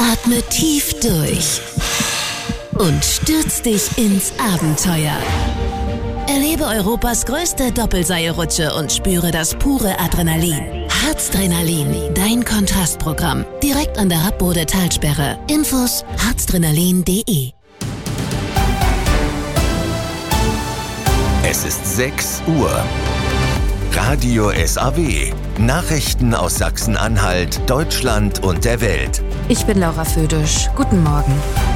Atme tief durch und stürz dich ins Abenteuer. Erlebe Europas größte Doppelseilrutsche und spüre das pure Adrenalin. Harzdrenalin, dein Kontrastprogramm. Direkt an der Rappbode Talsperre. Infos harzdrenalin.de. Es ist 6 Uhr. Radio SAW. Nachrichten aus Sachsen-Anhalt, Deutschland und der Welt. Ich bin Laura Födisch. Guten Morgen.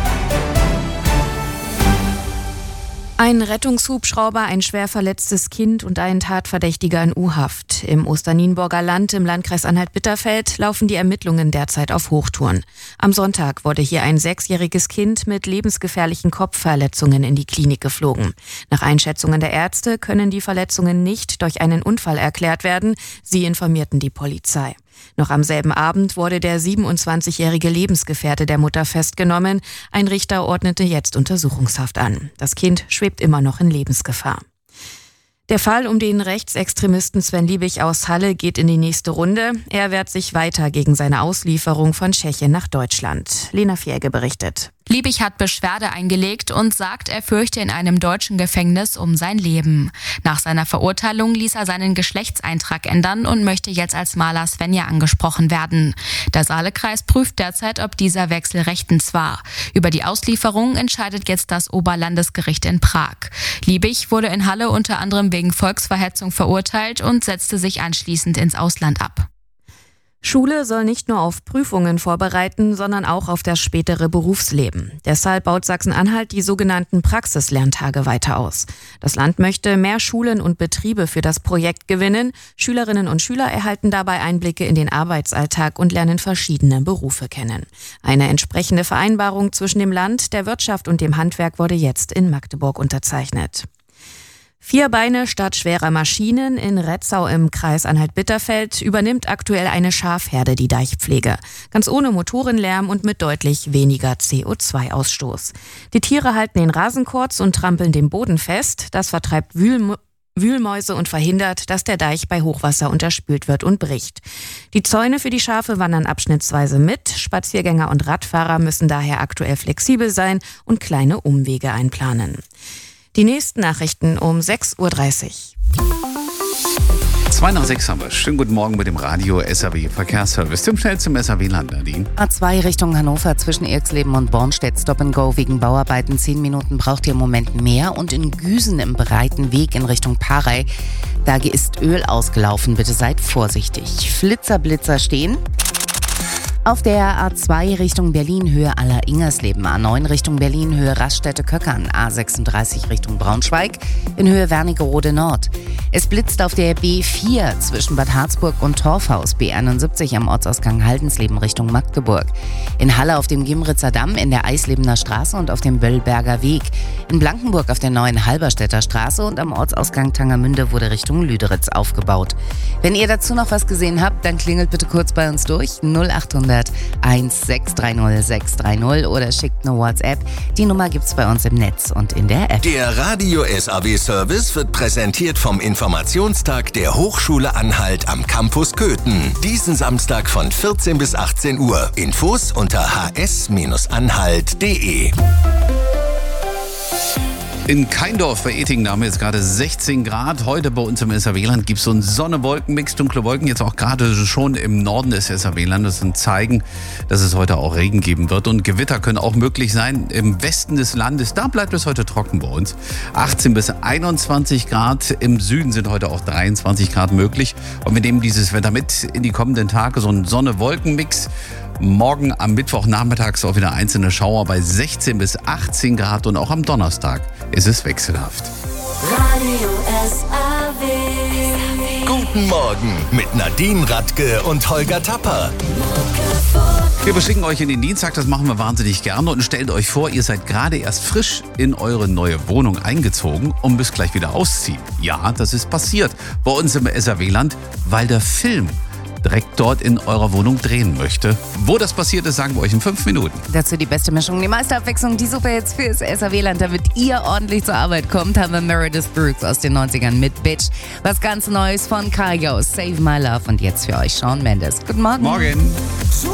Ein Rettungshubschrauber, ein schwer verletztes Kind und ein Tatverdächtiger in U-Haft. Im Osternienburger Land im Landkreis Anhalt-Bitterfeld laufen die Ermittlungen derzeit auf Hochtouren. Am Sonntag wurde hier ein 6-jähriges Kind mit lebensgefährlichen Kopfverletzungen in die Klinik geflogen. Nach Einschätzungen der Ärzte können die Verletzungen nicht durch einen Unfall erklärt werden. Sie informierten die Polizei. Noch am selben Abend wurde der 27-jährige Lebensgefährte der Mutter festgenommen. Ein Richter ordnete jetzt Untersuchungshaft an. Das Kind schwebt immer noch in Lebensgefahr. Der Fall um den Rechtsextremisten Sven Liebig aus Halle geht in die nächste Runde. Er wehrt sich weiter gegen seine Auslieferung von Tschechien nach Deutschland. Lena Fierge berichtet. Liebig hat Beschwerde eingelegt und sagt, er fürchte in einem deutschen Gefängnis um sein Leben. Nach seiner Verurteilung ließ er seinen Geschlechtseintrag ändern und möchte jetzt als Maler Svenja angesprochen werden. Der Saalekreis prüft derzeit, ob dieser Wechsel rechtens war. Über die Auslieferung entscheidet jetzt das Oberlandesgericht in Prag. Liebig wurde in Halle unter anderem wegen Volksverhetzung verurteilt und setzte sich anschließend ins Ausland ab. Schule soll nicht nur auf Prüfungen vorbereiten, sondern auch auf das spätere Berufsleben. Deshalb baut Sachsen-Anhalt die sogenannten Praxislerntage weiter aus. Das Land möchte mehr Schulen und Betriebe für das Projekt gewinnen. Schülerinnen und Schüler erhalten dabei Einblicke in den Arbeitsalltag und lernen verschiedene Berufe kennen. Eine entsprechende Vereinbarung zwischen dem Land, der Wirtschaft und dem Handwerk wurde jetzt in Magdeburg unterzeichnet. 4 Beine statt schwerer Maschinen. In Retzau im Kreis Anhalt-Bitterfeld übernimmt aktuell eine Schafherde die Deichpflege. Ganz ohne Motorenlärm und mit deutlich weniger CO2-Ausstoß. Die Tiere halten den Rasen kurz und trampeln den Boden fest. Das vertreibt Wühlmäuse und verhindert, dass der Deich bei Hochwasser unterspült wird und bricht. Die Zäune für die Schafe wandern abschnittsweise mit. Spaziergänger und Radfahrer müssen daher aktuell flexibel sein und kleine Umwege einplanen. Die nächsten Nachrichten um 6.30 Uhr. 5:02 haben wir. Schönen guten Morgen mit dem Radio SAW Verkehrsservice. Zum schnellsten SAW-Land, Nadine. A2 Richtung Hannover zwischen Irxleben und Bornstedt. Stop and Go wegen Bauarbeiten. 10 Minuten braucht ihr im Moment mehr. Und in Güsen im breiten Weg in Richtung Parey. Da ist Öl ausgelaufen. Bitte seid vorsichtig. Blitzer stehen. Auf der A2 Richtung Berlin Höhe Aller-Ingersleben, A9 Richtung Berlin Höhe Raststätte-Köckern, A36 Richtung Braunschweig in Höhe Wernigerode Nord. Es blitzt auf der B4 zwischen Bad Harzburg und Torfhaus, B71 am Ortsausgang Haldensleben Richtung Magdeburg. In Halle auf dem Gimritzer Damm in der Eislebener Straße und auf dem Böllberger Weg. In Blankenburg auf der neuen Halberstädter Straße und am Ortsausgang Tangermünde wurde Richtung Lüderitz aufgebaut. Wenn ihr dazu noch was gesehen habt, dann klingelt bitte kurz bei uns durch 0800 1630 630 oder schickt eine WhatsApp. Die Nummer gibt's bei uns im Netz und in der App. Der Radio SAW Service wird präsentiert vom Informationstag der Hochschule Anhalt am Campus Köthen. Diesen Samstag von 14 bis 18 Uhr. Infos unter hs-anhalt.de. In Keindorf bei Etingen, da haben wir jetzt gerade 16 Grad. Heute bei uns im SAW-Land gibt es so einen Sonne-Wolken-Mix, dunkle Wolken. Jetzt auch gerade schon im Norden des SAW-Landes und zeigen, dass es heute auch Regen geben wird. Und Gewitter können auch möglich sein im Westen des Landes. Da bleibt es heute trocken bei uns. 18 bis 21 Grad. Im Süden sind heute auch 23 Grad möglich. Und wir nehmen dieses Wetter mit in die kommenden Tage. So ein Sonne-Wolken-Mix. Morgen am Mittwoch nachmittags auch wieder einzelne Schauer bei 16 bis 18 Grad und auch am Donnerstag ist es wechselhaft. Radio SAW. Guten Morgen mit Nadine Radke und Holger Tapper. Wir beschicken euch in den Dienstag, das machen wir wahnsinnig gerne und stellt euch vor, ihr seid gerade erst frisch in eure neue Wohnung eingezogen und müsst gleich wieder ausziehen. Ja, das ist passiert bei uns im SAW-Land, weil der Film direkt dort in eurer Wohnung drehen möchte. Wo das passiert ist, sagen wir euch in 5 Minuten. Dazu die beste Mischung, die meiste Abwechslung, die Superhits fürs SAW-Land. Damit ihr ordentlich zur Arbeit kommt, haben wir Meredith Brooks aus den 90ern mit Bitch. Was ganz Neues von Kygo, Save My Love und jetzt für euch Shawn Mendes. Guten Morgen. Morgen.